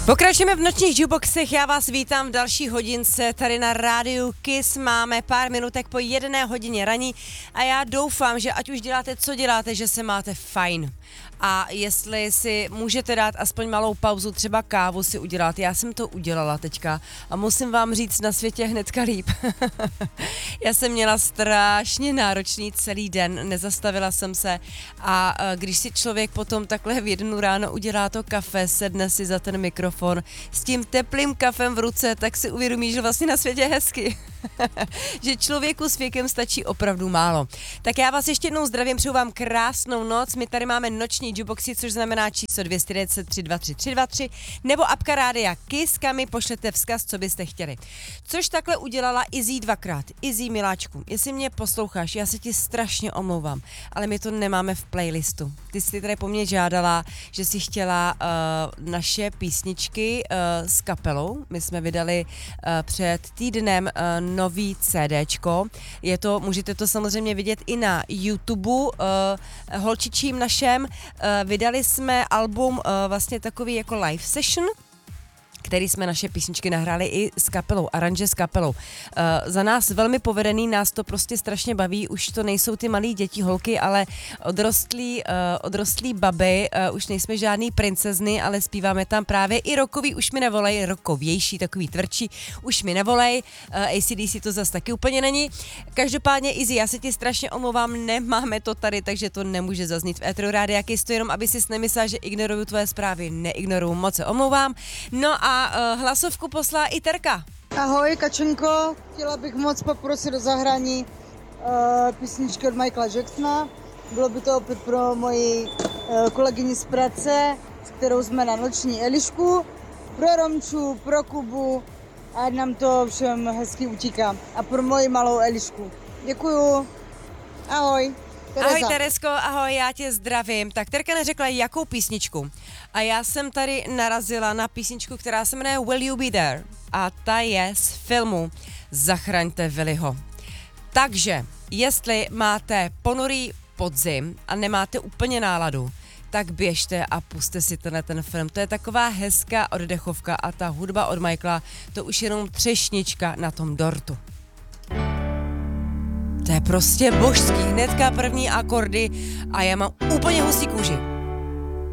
Pokračujeme v nočních jukeboxech, já vás vítám v další hodince tady na rádiu Kiss, máme pár minutek po 1 hodině raní a já doufám, že ať už děláte, co děláte, že se máte fajn. A jestli si můžete dát aspoň malou pauzu, třeba kávu si udělat, já jsem to udělala teďka a musím vám říct na světě hnedka líp. Já jsem měla strašně náročný celý den, nezastavila jsem se a když si člověk potom takhle v 1 ráno udělá to kafe, sedne si za ten mikrofon s tím teplým kafem v ruce, tak si uvědomí, že vlastně na světě je hezky. Že člověku s věkem stačí opravdu málo. Tak já vás ještě jednou zdravím, přeju vám krásnou noc. My tady máme noční jukeboxy, což znamená číslo 293 23 323 nebo apka rádia Kiss, kam mi pošlete vzkaz, co byste chtěli. Což takhle udělala Izzy 2krát. Izzy, miláčku, jestli mě posloucháš, já se ti strašně omlouvám, ale my to nemáme v playlistu. Ty jsi tady po mně žádala, že jsi chtěla naše písničky s kapelou. My jsme vydali před týdnem nový CDčko. Můžete to samozřejmě vidět i na YouTube, holčičím našem. Vydali jsme album vlastně takový jako live session, který jsme naše písničky nahráli i s kapelou, aranže s kapelou. Za nás velmi povedený, nás to prostě strašně baví, už to nejsou ty malí děti, holky, ale odrostlí baby, už nejsme žádný princezny, ale zpíváme tam právě i rokový, už mi nevolej, rokovější, takový tvrdší, už mi nevolej, AC/DC to zas taky úplně není. Každopádně Izzy, já se ti strašně omlouvám, nemáme to tady, takže to nemůže zaznít v éteru rádia Kiss, to jenom, aby si nemyslela, že ignoruju tvoje zprávy, neignoruju, moc se omlouvám. No a hlasovku poslala i Terka. Ahoj, Kačenko, chtěla bych moc poprosit do zahrání písničky od Michaela Jacksona. Bylo by to opět pro moji kolegyni z práce, s kterou jsme na noční Elišku, pro Romču, pro Kubu, ať nám to všem hezky utíká. A pro moji malou Elišku. Děkuju. Ahoj. Tereza. Ahoj Teresko, ahoj, já tě zdravím. Tak Terka neřekla, jakou písničku. A já jsem tady narazila na písničku, která se jmenuje Will You Be There. A ta je z filmu Zachraňte Willyho. Takže, jestli máte ponurý podzim a nemáte úplně náladu, tak běžte a puste si ten film. To je taková hezká oddechovka a ta hudba od Michaela, to už jenom třešnička na tom dortu. To je prostě božský, hnedka první akordy a já mám úplně husí kůži.